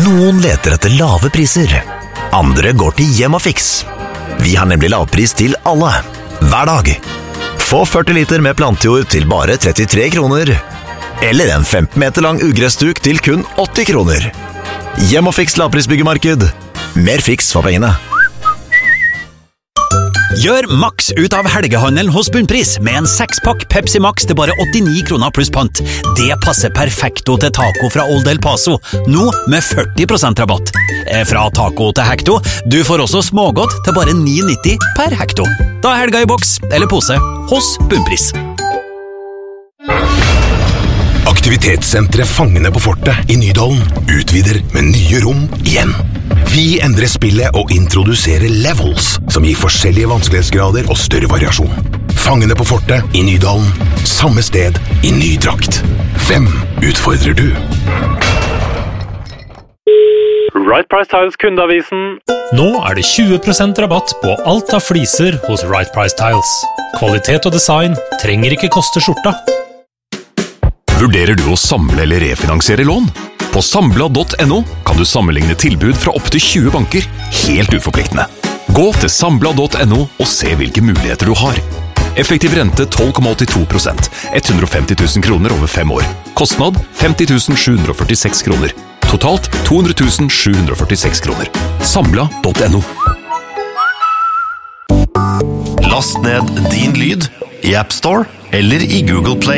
Noen leter etter lave priser. Andre går til Hjem og Fiks. Vi har nemlig lavpris til alle, hver dag. Få 40 liter med plantejord til bare 33 kroner. Eller en 15 meter lang ugressduk til kun 80 kroner. Hjem og Fiks lavprisbyggemarked. Mer fiks for pengene. Gjør maks ut av helgehandelen hos Bunnpris med en 6-pakk Pepsi Max til bare 89 kroner pluss pant. Det passer perfekto til taco fra Old El Paso, nå med 40% rabatt. Fra taco til hekto, du får også smågodt til bare 9,90 per hekto. Da er helga i boks eller pose hos Bunnpris. Aktivitetssentret Fangene på Fortet i Nydalen utvider med nye rom igjen. Vi endrer spillet og introduserer levels, som gir forskjellige vanskelighetsgrader og større variasjon. Fangene på Fortet i Nydalen, samme sted i ny drakt. Hvem utfordrer du? Right Price Tiles kundeavisen. Nå er det 20% rabatt på alt av fliser hos Right Price Tiles. Kvalitet og design trenger ikke koste skjorta. Vurderer du å samle eller refinansiere lån? På Sambla.no kan du sammenligne tilbud fra opp til 20 banker, helt uforpliktende. Gå til Sambla.no og se hvilke muligheter du har. Effektiv rente 12,82%, 150 000 kroner over 5 år. Kostnad 50 746 kroner. Totalt 200 746 kroner. Sambla.no. Last ned Din Lyd i App Store eller i Google Play.